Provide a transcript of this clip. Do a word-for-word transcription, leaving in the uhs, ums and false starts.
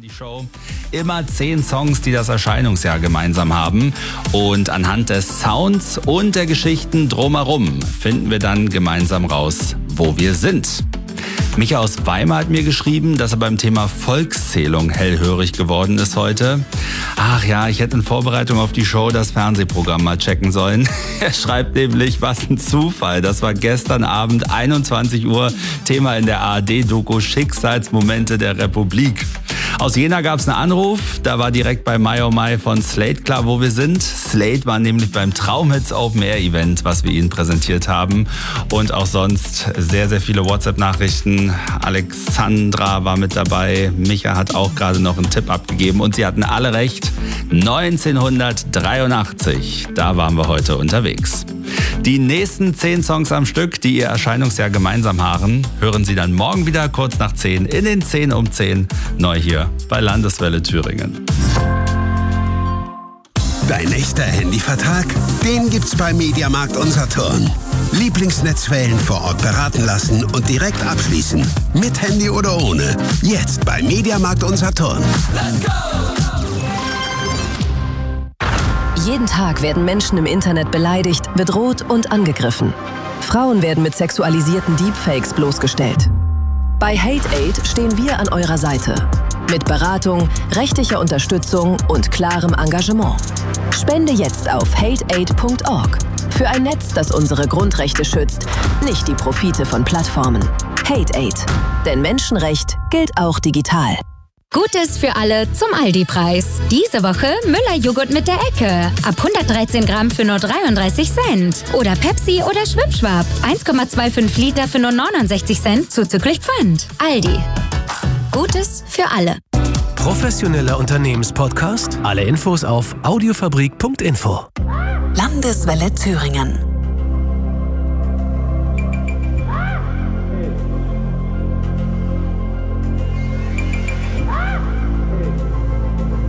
Die Show. Immer zehn Songs, die das Erscheinungsjahr gemeinsam haben. Und anhand des Sounds und der Geschichten drumherum finden wir dann gemeinsam raus, wo wir sind. Micha aus Weimar hat mir geschrieben, dass er beim Thema Volkszählung hellhörig geworden ist heute. Ach ja, ich hätte in Vorbereitung auf die Show das Fernsehprogramm mal checken sollen. Er schreibt nämlich, was ein Zufall. Das war gestern Abend einundzwanzig Uhr Thema in der A R D-Doku Schicksalsmomente der Republik. Aus Jena gab es einen Anruf, da war direkt bei My Oh My von Slate klar, wo wir sind. Slate war nämlich beim Traumhits Open Air Event, was wir Ihnen präsentiert haben. Und auch sonst sehr, sehr viele WhatsApp-Nachrichten. Alexandra war mit dabei, Micha hat auch gerade noch einen Tipp abgegeben und sie hatten alle recht. neunzehnhundertdreiundachtzig, da waren wir heute unterwegs. Die nächsten zehn Songs am Stück, die ihr Erscheinungsjahr gemeinsam haben, hören Sie dann morgen wieder kurz nach zehn in den zehn um zehn neu hier bei Landeswelle Thüringen. Dein echter Handyvertrag? Den gibt's bei Mediamarkt und Saturn. Lieblingsnetzwellen vor Ort beraten lassen und direkt abschließen. Mit Handy oder ohne. Jetzt bei Mediamarkt und Saturn. Let's go! Jeden Tag werden Menschen im Internet beleidigt, bedroht und angegriffen. Frauen werden mit sexualisierten Deepfakes bloßgestellt. Bei HateAid stehen wir an eurer Seite. Mit Beratung, rechtlicher Unterstützung und klarem Engagement. Spende jetzt auf hate aid punkt org. Für ein Netz, das unsere Grundrechte schützt, nicht die Profite von Plattformen. HateAid. Denn Menschenrecht gilt auch digital. Gutes für alle zum Aldi-Preis. Diese Woche Müller-Joghurt mit der Ecke. Ab hundertdreizehn Gramm für nur dreiunddreißig Cent. Oder Pepsi oder Schwipschwapp. eins Komma fünfundzwanzig Liter für nur neunundsechzig Cent zuzüglich Pfand. Aldi. Gutes für alle. Professioneller Unternehmenspodcast. Alle Infos auf audiofabrik punkt info. Landeswelle Thüringen.